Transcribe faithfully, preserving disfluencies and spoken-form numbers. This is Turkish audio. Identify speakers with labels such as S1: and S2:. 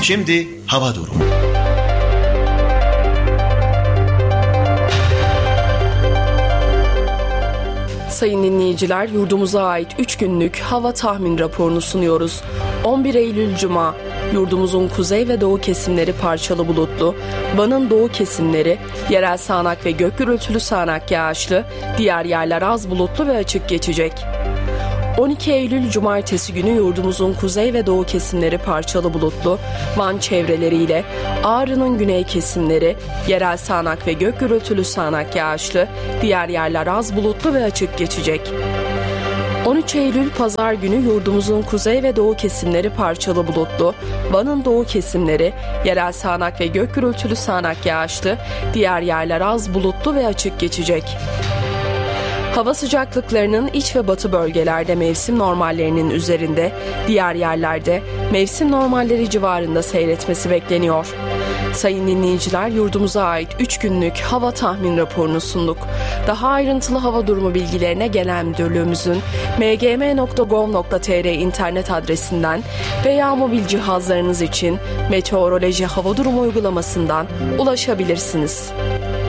S1: Şimdi hava durumu.
S2: Sayın dinleyiciler, yurdumuza ait üç günlük hava tahmin raporunu sunuyoruz. on bir Eylül Cuma, yurdumuzun kuzey ve doğu kesimleri parçalı bulutlu, Van'ın doğu kesimleri yerel sağanak ve gök gürültülü sağanak yağışlı, diğer yerler az bulutlu ve açık geçecek. on iki Eylül Cumartesi günü yurdumuzun kuzey ve doğu kesimleri parçalı bulutlu, Van çevreleriyle Ağrı'nın güney kesimleri yerel sağanak ve gök gürültülü sağanak yağışlı, diğer yerler az bulutlu ve açık geçecek. on üç Eylül Pazar günü yurdumuzun kuzey ve doğu kesimleri parçalı bulutlu, Van'ın doğu kesimleri yerel sağanak ve gök gürültülü sağanak yağışlı, diğer yerler az bulutlu ve açık geçecek. Hava sıcaklıklarının iç ve batı bölgelerde mevsim normallerinin üzerinde, diğer yerlerde mevsim normalleri civarında seyretmesi bekleniyor. Sayın dinleyiciler, yurdumuza ait üç günlük hava tahmin raporunu sunduk. Daha ayrıntılı hava durumu bilgilerine Genel Müdürlüğümüzün m g m nokta gov nokta t r internet adresinden veya mobil cihazlarınız için Meteoroloji Hava Durumu uygulamasından ulaşabilirsiniz.